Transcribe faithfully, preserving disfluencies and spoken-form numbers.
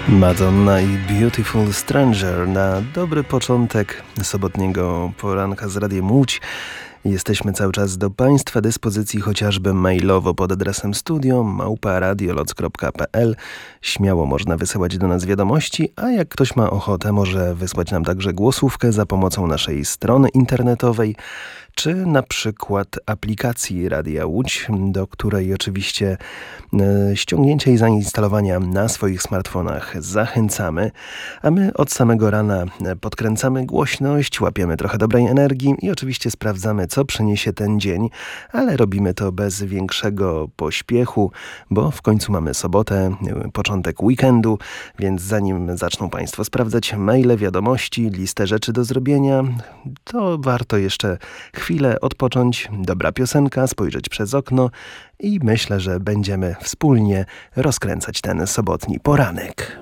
Madonna i Beautiful Stranger na dobry początek sobotniego poranka z Radiem Łódź. Jesteśmy cały czas do Państwa dyspozycji, chociażby mailowo pod adresem studio małpa radioloc kropka p l. Śmiało można wysyłać do nas wiadomości, a jak ktoś ma ochotę, może wysłać nam także głosówkę za pomocą naszej strony internetowej, czy na przykład aplikacji Radia Łódź, do której oczywiście e, ściągnięcia i zainstalowania na swoich smartfonach zachęcamy, a my od samego rana podkręcamy głośność, łapiemy trochę dobrej energii i oczywiście sprawdzamy, co przyniesie ten dzień, ale robimy to bez większego pośpiechu, bo w końcu mamy sobotę, początek weekendu, więc zanim zaczną Państwo sprawdzać maile, wiadomości, listę rzeczy do zrobienia, to warto jeszcze chwilę odpocząć, dobra piosenka, spojrzeć przez okno i myślę, że będziemy wspólnie rozkręcać ten sobotni poranek.